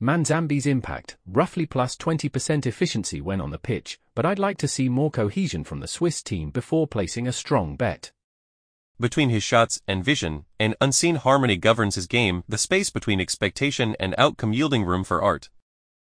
Manzambi's impact, roughly plus 20% efficiency when on the pitch, but I'd like to see more cohesion from the Swiss team before placing a strong bet. Between his shots and vision, an unseen harmony governs his game, the space between expectation and outcome yielding room for art.